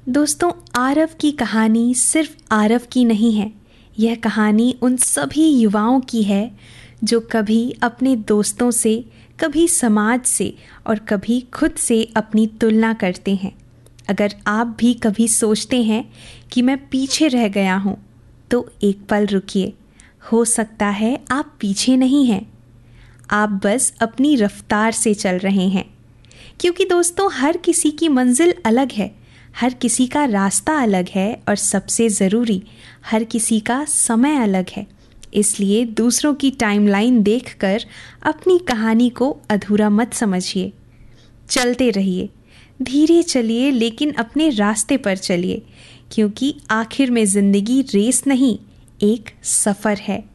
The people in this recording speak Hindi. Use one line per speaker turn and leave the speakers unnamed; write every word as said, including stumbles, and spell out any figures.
दोस्तों, आरव की कहानी सिर्फ आरव की नहीं है। यह कहानी उन सभी युवाओं की है जो कभी अपने दोस्तों से, कभी समाज से और कभी खुद से अपनी तुलना करते हैं। अगर आप भी कभी सोचते हैं कि मैं पीछे रह गया हूँ, तो एक पल रुकिए। हो सकता है आप पीछे नहीं हैं, आप बस अपनी रफ्तार से चल रहे हैं। क्योंकि दोस्तों, हर किसी की मंजिल अलग है, हर किसी का रास्ता अलग है और सबसे ज़रूरी, हर किसी का समय अलग है। इसलिए दूसरों की टाइमलाइन देखकर अपनी कहानी को अधूरा मत समझिए। चलते रहिए, धीरे चलिए, लेकिन अपने रास्ते पर चलिए, क्योंकि आखिर में ज़िंदगी रेस नहीं, एक सफ़र है।